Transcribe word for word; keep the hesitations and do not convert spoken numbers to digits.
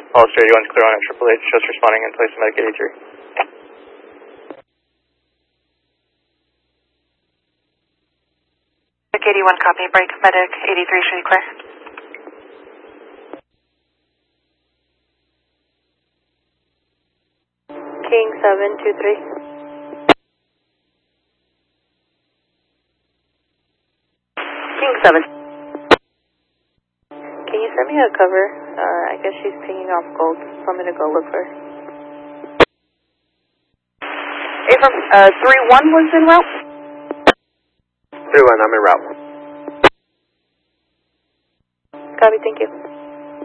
Hollister eighty-one's clear on at Triple H, just responding in place of Medic eighty-three. Medic eighty-one, copy. Break. Medic eighty-three, should be clear. King seven two three. King seven. Can you send me a cover? Uh, I guess she's pinging off gold, so I'm gonna go look for her. Abram, uh, three one was en route? three one, I'm en route. Copy, thank you.